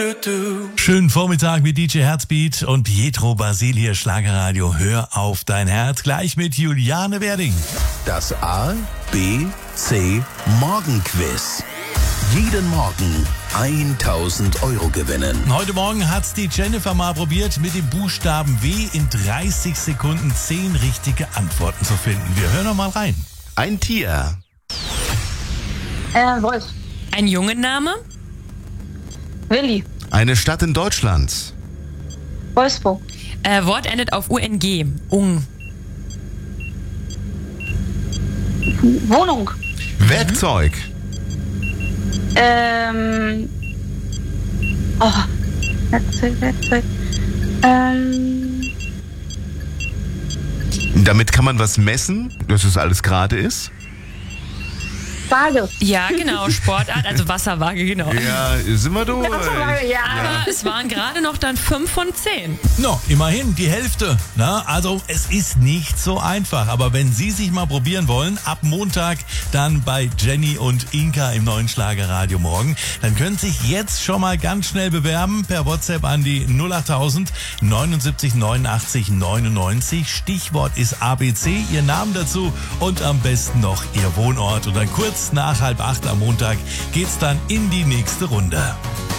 Schönen Vormittag mit DJ Herzbeat und Pietro Basile Schlagerradio. Hör auf dein Herz, gleich mit Juliane Werding. Das A, B, C Morgenquiz. Jeden Morgen 1000 Euro gewinnen. Heute Morgen hat's die Jennifer mal probiert, mit dem Buchstaben W in 30 Sekunden 10 richtige Antworten zu finden. Wir hören noch mal rein. Ein Tier. Wolf. Ein Jungenname? Willi. Eine Stadt in Deutschland. Wolfsburg. Wort endet auf UNG. Ung. Wohnung. Werkzeug. Werkzeug. Damit kann man was messen, dass es alles gerade ist. Waage. Ja, genau. Sportart, also Wasserwaage, genau. Ja, sind wir durch. Ja. Aber es waren gerade noch dann 5 von 10. No, immerhin die Hälfte. Na, also es ist nicht so einfach, aber wenn Sie sich mal probieren wollen, ab Montag dann bei Jenny und Inka im neuen Schlagerradio morgen, dann können Sie sich jetzt schon mal ganz schnell bewerben per WhatsApp an die 08000 79 89 99. Stichwort ist ABC, Ihr Name dazu und am besten noch Ihr Wohnort. Und dann kurz nach 7:30 am Montag geht's dann in die nächste Runde.